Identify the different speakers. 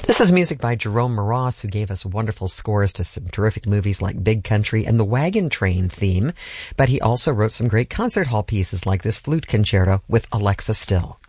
Speaker 1: This is music by Jerome Moross, who gave us wonderful scores to some terrific movies like Big Country and the Wagon Train theme, but he also wrote some great concert hall pieces like this flute concerto with Alexa Still.